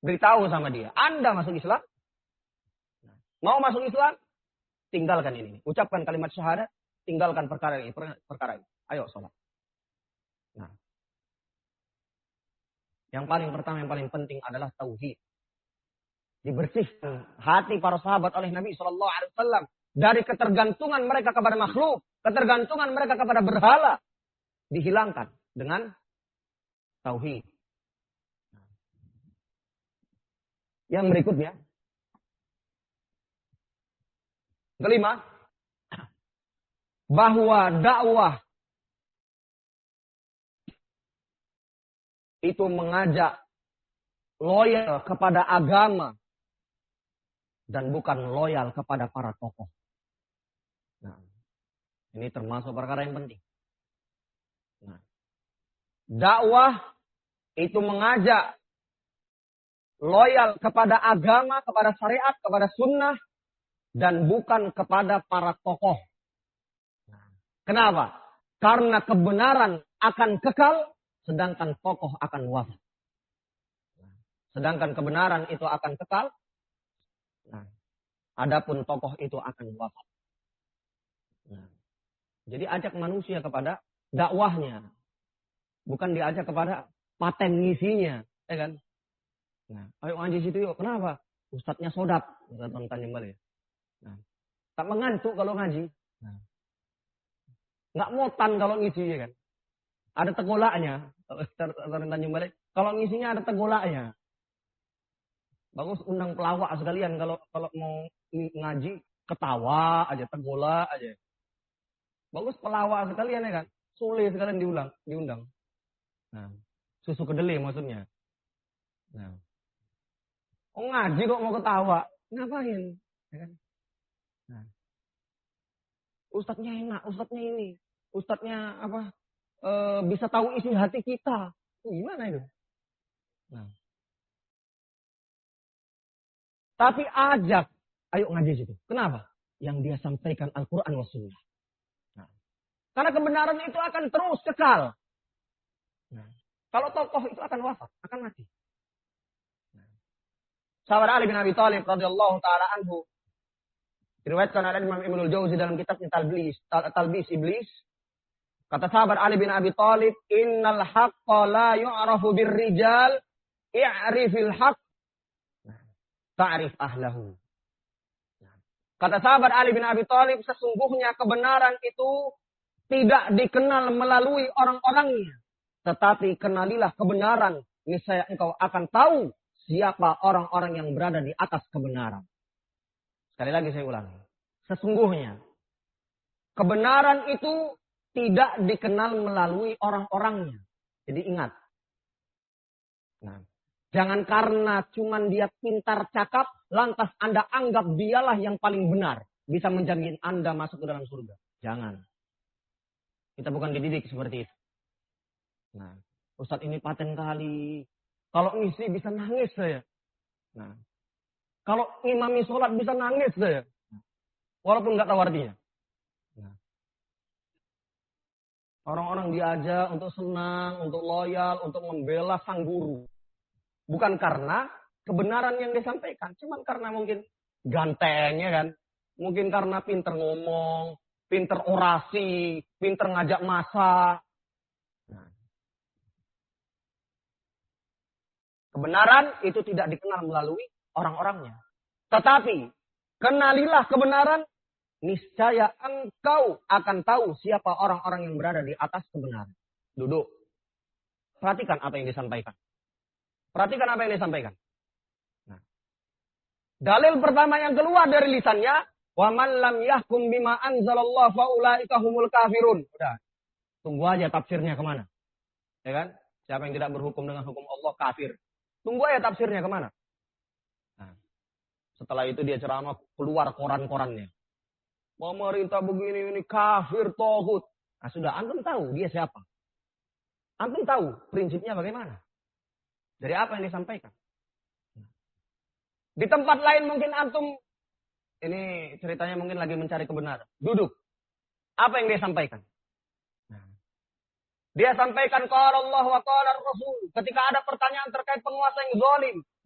Beritahu sama dia, Anda masuk Islam? Mau masuk Islam? Tinggalkan ini. Ucapkan kalimat syahadat, tinggalkan perkara ini. Ayo sholat. Nah, yang paling pertama, yang paling penting adalah tauhid. Dibersihkan hati para sahabat oleh Nabi SAW dari ketergantungan mereka kepada makhluk, ketergantungan mereka kepada berhala, dihilangkan dengan tauhid. Yang berikutnya, kelima, bahwa dakwah itu mengajak loyal kepada agama dan bukan loyal kepada para tokoh. Nah, ini termasuk perkara yang penting. Nah, dakwah itu mengajak loyal kepada agama, kepada syariat, kepada sunnah, dan bukan kepada para tokoh. Kenapa? Karena kebenaran akan kekal, sedangkan tokoh akan wafat. Sedangkan kebenaran itu akan kekal, nah, adapun tokoh itu akan wafat. Nah, jadi ajak manusia kepada dakwahnya, bukan diajak kepada paten ngisinya, ya kan? Nah, ayo ngaji situ yuk. Kenapa? Ustadznya sodap, kata Tuan Jembal ya. Nah, tak mengantuk kalau ngaji. Nah, nggak motan kalau ngisi ya kan. Ada tegolaknya. Kalau ngisinya ada tegolaknya. Bagus undang pelawak sekalian kalau mau ngaji ketawa aja, tegolak aja. Bagus pelawak sekalian ya kan. Soleh sekalian diundang. Nah, susu kedelai maksudnya. Nah, ngaji kok mau ketawa, ngapain? Ya kan? Nah, ustadznya enak, ustadznya ini, ustadznya apa? Bisa tahu isi hati kita. Gimana itu? Nah, tapi ajak, ayo ngaji situ. Kenapa? Yang dia sampaikan Al-Quran wa Sunnah. Nah, karena kebenaran itu akan terus kekal. Nah, kalau tokoh itu akan wafat, akan mati. Sahabat Ali bin Abi Thalib radhiyallahu taala anhu diriwayatkan oleh Imam Ibnul Jauzi dalam kitabnya Talbis Iblis. Kata sahabat Ali bin Abi Thalib, "Innal haqqa la yu'rafu birrijal, i'rifil haqq, ta'rif ahlahu." Kata sahabat Ali bin Abi Thalib, sesungguhnya kebenaran itu tidak dikenal melalui orang-orangnya, tetapi kenalilah kebenaran, niscaya engkau akan tahu siapa orang-orang yang berada di atas kebenaran. Sekali lagi saya ulangi. Sesungguhnya kebenaran itu tidak dikenal melalui orang-orangnya. Jadi ingat. Nah, jangan karena cuman dia pintar cakap, lantas Anda anggap dialah yang paling benar. Bisa menjamin Anda masuk ke dalam surga. Jangan. Kita bukan dididik seperti itu. Nah, Ustadz ini paten kali. Kalau ngisi bisa nangis saya. Nah, kalau imami sholat bisa nangis saya. Walaupun nggak tahu artinya. Nah, orang-orang diajak untuk senang, untuk loyal, untuk membela sang guru. Bukan karena kebenaran yang disampaikan. Cuman karena mungkin gantengnya kan. Mungkin karena pinter ngomong, pinter orasi, pinter ngajak masa. Nah, kebenaran itu tidak dikenal melalui orang-orangnya. Tetapi, kenalilah kebenaran, niscaya engkau akan tahu siapa orang-orang yang berada di atas kebenaran. Duduk. Perhatikan apa yang disampaikan. Perhatikan apa yang disampaikan. Nah, dalil pertama yang keluar dari lisannya, wa man lam yahkum bima anzalallahu fa ulaika humul kafirun. Udah. Tunggu aja tafsirnya kemana. Ya kan? Siapa yang tidak berhukum dengan hukum Allah kafir. Tunggu aja tafsirnya kemana. Nah, setelah itu dia ceramah keluar koran-korannya. Pemerintah begini ini kafir tohut. Nah sudah, antum tahu dia siapa. Antum tahu prinsipnya bagaimana. Dari apa yang disampaikan. Di tempat lain mungkin antum, ini ceritanya mungkin lagi mencari kebenaran. Duduk. Apa yang dia sampaikan? Dia sampaikan qala Allah wa qala Rasul. Ketika ada pertanyaan terkait penguasa yang zalim,